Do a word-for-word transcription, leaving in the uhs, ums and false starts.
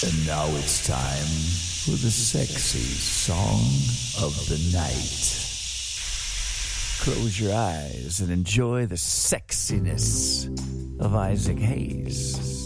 And now it's time for the sexy song of the night. Close your eyes and enjoy the sexiness of Isaac Hayes.